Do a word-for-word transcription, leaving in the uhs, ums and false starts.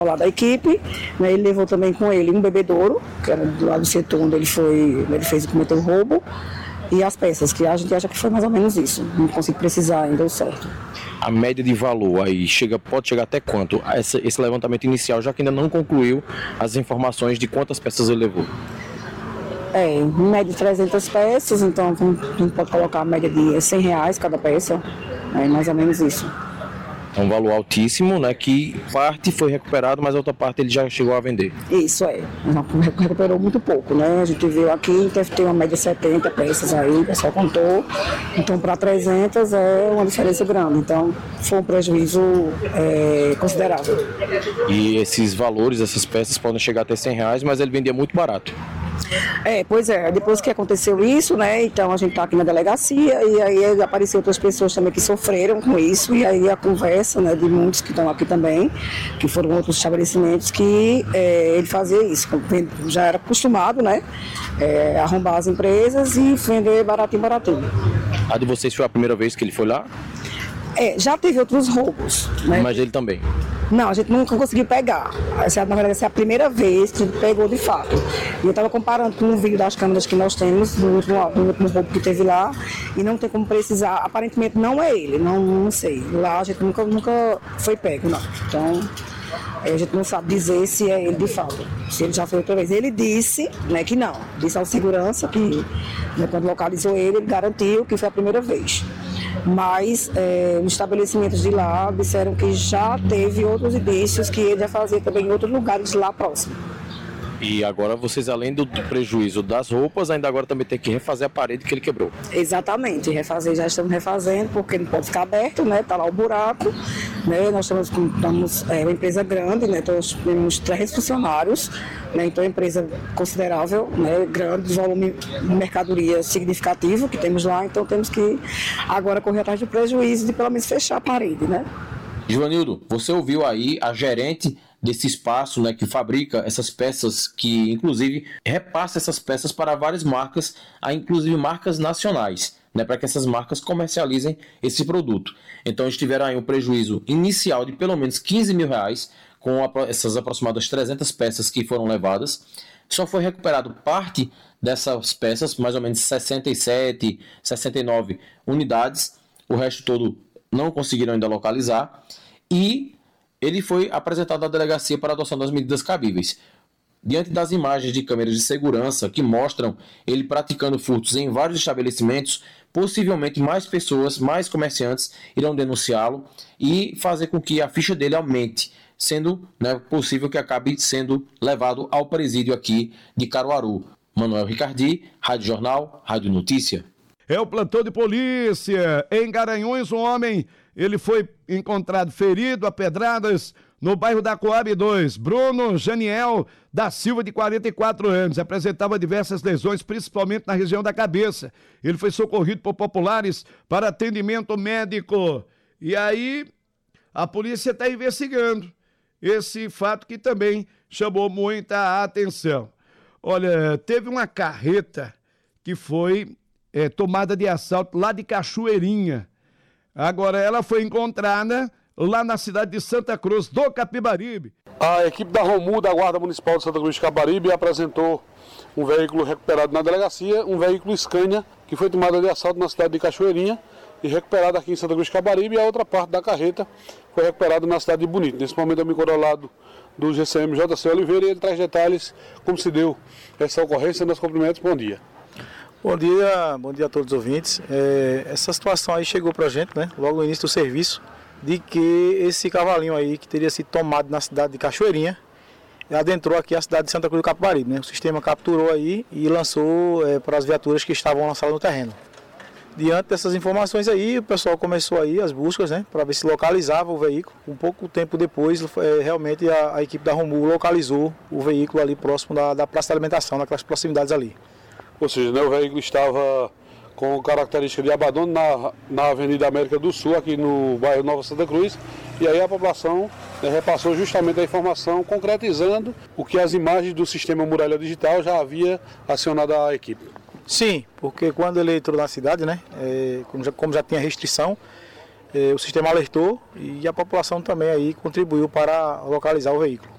lá da equipe, né, ele levou também com ele um bebedouro, que era do lado do setor onde ele foi, ele fez cometeu o roubo, e as peças, que a gente acha que foi mais ou menos isso. Não consigo precisar ainda o certo. A média de valor aí chega, pode chegar até quanto? Esse, esse levantamento inicial, já que ainda não concluiu as informações de quantas peças ele levou. É, em média de trezentas peças, então a gente pode colocar a média de cem reais cada peça, é mais ou menos isso. É um valor altíssimo, né? Que parte foi recuperado, mas a outra parte ele já chegou a vender. Isso, é. Recuperou muito pouco, né? A gente viu aqui, deve ter uma média de setenta peças aí, o pessoal contou. Então, para trezentas é uma diferença grande. Então, foi um prejuízo é, considerável. E esses valores, essas peças podem chegar até cem reais, mas ele vendia muito barato. É, pois é, depois que aconteceu isso, né, então a gente tá aqui na delegacia e aí apareceram outras pessoas também que sofreram com isso e aí a conversa, né, de muitos que estão aqui também, que foram outros estabelecimentos que é, ele fazia isso, já era acostumado, né, é, arrombar as empresas e vender baratinho, baratinho. A de vocês foi a primeira vez que ele foi lá? É, já teve outros roubos, né? Mas ele também? Não, a gente nunca conseguiu pegar. Essa, na verdade, essa é a primeira vez que a gente pegou de fato. E eu estava comparando com o vídeo das câmeras que nós temos, do último, do último roubo que teve lá, e não tem como precisar. Aparentemente não é ele, não, não sei. Lá a gente nunca, nunca foi pego, não. Então, a gente não sabe dizer se é ele de fato, se ele já foi outra vez. Ele disse, né, que não. Disse ao segurança que, né, quando localizou ele, ele garantiu que foi a primeira vez. Mas é, os estabelecimentos de lá disseram que já teve outros indícios que ele já fazia também em outros lugares lá próximo. E agora vocês, além do prejuízo das roupas, ainda agora também tem que refazer a parede que ele quebrou. Exatamente, refazer, já estamos refazendo, porque não pode ficar aberto, né? Está lá o buraco, né? Nós estamos, estamos é uma empresa grande, né? Nós temos três funcionários, né? Então é uma empresa considerável, né? Grande, volume de mercadoria significativo que temos lá, então temos que agora correr atrás do prejuízo de pelo menos fechar a parede, né? Joanildo, você ouviu aí a gerente desse espaço, né, que fabrica essas peças, que inclusive repassa essas peças para várias marcas, inclusive marcas nacionais, né, para que essas marcas comercializem esse produto. Então eles tiveram aí um prejuízo inicial de pelo menos quinze mil reais com essas aproximadas trezentas peças que foram levadas. Só foi recuperado parte dessas peças, mais ou menos sessenta e sete, sessenta e nove unidades, o resto todo não conseguiram ainda localizar, e ele foi apresentado à delegacia para a adoção das medidas cabíveis. Diante das imagens de câmeras de segurança que mostram ele praticando furtos em vários estabelecimentos, possivelmente mais pessoas, mais comerciantes irão denunciá-lo e fazer com que a ficha dele aumente, sendo, né, possível que acabe sendo levado ao presídio aqui de Caruaru. Manuel Ricardi, Rádio Jornal, Rádio Notícia. É o plantão de polícia. Em Garanhuns, um homem, ele foi encontrado ferido a pedradas no bairro da Coab dois. Bruno Janiel da Silva, de quarenta e quatro anos, apresentava diversas lesões, principalmente na região da cabeça. Ele foi socorrido por populares para atendimento médico. E aí, a polícia está investigando esse fato que também chamou muita atenção. Olha, teve uma carreta que foi é, tomada de assalto lá de Cachoeirinha. Agora, ela foi encontrada lá na cidade de Santa Cruz do Capibaribe. A equipe da Romu, da Guarda Municipal de Santa Cruz do Capibaribe, apresentou um veículo recuperado na delegacia, um veículo Scania, que foi tomado de assalto na cidade de Cachoeirinha e recuperado aqui em Santa Cruz do Capibaribe, e a outra parte da carreta foi recuperada na cidade de Bonito. Nesse momento eu me encontro ao lado do G C M J C Oliveira e ele traz detalhes como se deu essa ocorrência. Nos cumprimentos, bom dia. Bom dia, bom dia a todos os ouvintes. É, essa situação aí chegou pra gente, né, logo no início do serviço, de que esse cavalinho aí, que teria sido tomado na cidade de Cachoeirinha, adentrou aqui a cidade de Santa Cruz do Capibaribe, né? O sistema capturou aí e lançou é, para as viaturas que estavam lançadas no terreno. Diante dessas informações aí, o pessoal começou aí as buscas, né, para ver se localizava o veículo. Um pouco tempo depois, é, realmente a, a equipe da Romu localizou o veículo ali próximo da, da praça de alimentação, naquelas proximidades ali. Ou seja, né, o veículo estava com característica de abandono na, na Avenida América do Sul, aqui no bairro Nova Santa Cruz, e aí a população, né, repassou justamente a informação, concretizando o que as imagens do sistema Muralha Digital já havia acionado a equipe. Sim, porque quando ele entrou na cidade, né, é, como, já, como já tinha restrição, é, o sistema alertou e a população também aí contribuiu para localizar o veículo.